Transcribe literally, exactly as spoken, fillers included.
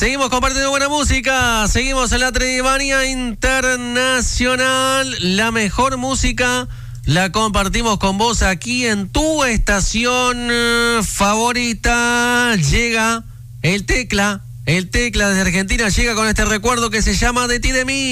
Seguimos compartiendo buena música, seguimos en la Trimanía Internacional. La mejor música la compartimos con vos aquí en tu estación favorita. Llega el Tecla, el Tecla desde Argentina, llega con este recuerdo que se llama De ti, de mí.